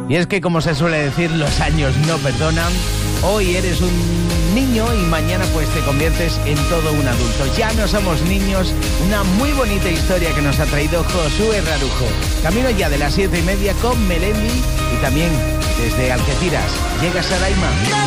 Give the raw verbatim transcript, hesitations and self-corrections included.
Y es que, como se suele decir, los años no perdonan. Hoy eres un niño y mañana pues te conviertes en todo un adulto. Ya no somos niños. Una muy bonita historia que nos ha traído Josué Rarujo. Camino ya de las siete y media con Melendi y también desde Algeciras llega Saraima.